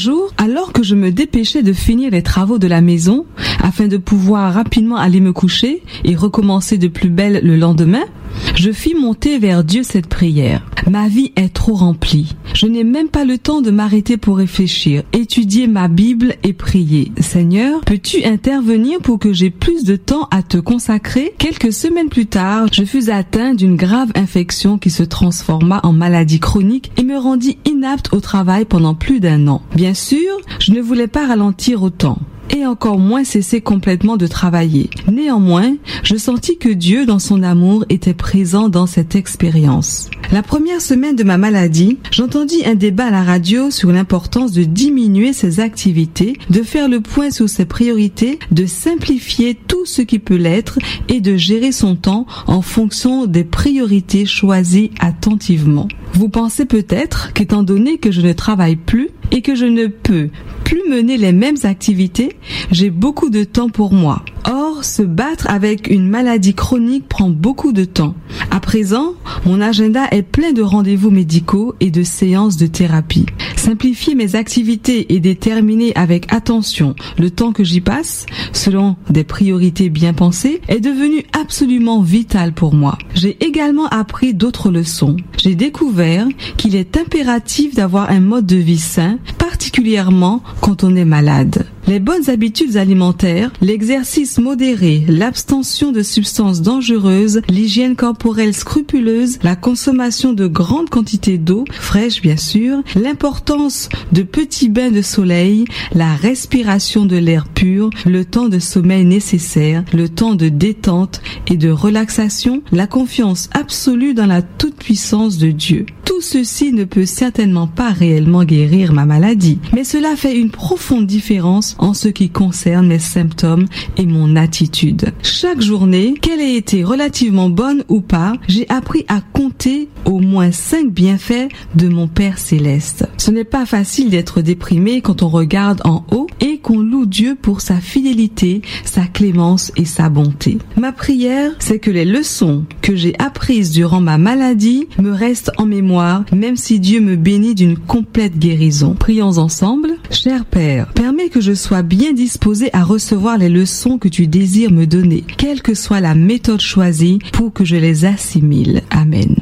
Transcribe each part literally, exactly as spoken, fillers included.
jour, alors que je me dépêchais de finir les travaux de la maison afin de pouvoir rapidement aller me coucher et recommencer de plus belle le lendemain, je fis monter vers Dieu cette prière. Ma vie est trop remplie. Je n'ai même pas le temps de m'arrêter pour réfléchir, étudier ma Bible et prier. Seigneur, peux-tu intervenir pour que j'ai plus de temps à te consacrer? Quelques semaines plus tard, je fus atteint d'une grave infection qui se transforma en maladie chronique et me rendit inapte au travail pendant plus d'un an. Bien sûr, je ne voulais pas ralentir autant, et encore moins cesser complètement de travailler. Néanmoins, je sentis que Dieu, dans son amour, était présent dans cette expérience. La première semaine de ma maladie, j'entendis un débat à la radio sur l'importance de diminuer ses activités, de faire le point sur ses priorités, de simplifier tout ce qui peut l'être et de gérer son temps en fonction des priorités choisies attentivement. Vous pensez peut-être qu'étant donné que je ne travaille plus et que je ne peux plus mener les mêmes activités, j'ai beaucoup de temps pour moi. Or, se battre avec une maladie chronique prend beaucoup de temps. À présent, mon agenda est plein de rendez-vous médicaux et de séances de thérapie. Simplifier mes activités et déterminer avec attention le temps que j'y passe, selon des priorités bien pensées, est devenu absolument vital pour moi. J'ai également appris d'autres leçons. J'ai découvert qu'il est impératif d'avoir un mode de vie sain, particulièrement quand on est malade. Les bonnes habitudes alimentaires, l'exercice modéré, l'abstention de substances dangereuses, l'hygiène corporelle scrupuleuse, la consommation de grandes quantités d'eau, fraîche bien sûr, l'importance de petits bains de soleil, la respiration de l'air pur, le temps de sommeil nécessaire, le temps de détente et de relaxation, la confiance absolue dans la toute-puissance de Dieu. Tout ceci ne peut certainement pas réellement guérir ma maladie, mais cela fait une profonde différence en ce qui concerne mes symptômes et mon attitude. Chaque journée, qu'elle ait été relativement bonne ou pas, j'ai appris à compter au moins cinq bienfaits de mon Père Céleste. Ce n'est pas facile d'être déprimé quand on regarde en haut et qu'on loue Dieu pour sa fidélité, sa clémence et sa bonté. Ma prière, c'est que les leçons que j'ai apprises durant ma maladie me restent en mémoire, même si Dieu me bénit d'une complète guérison. Prions ensemble. Cher Père, permets que je sois bien disposé à recevoir les leçons que tu désires me donner, quelle que soit la méthode choisie, pour que je les assimile. Amen.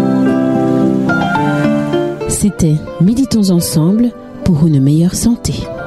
C'était Méditons ensemble pour une meilleure santé.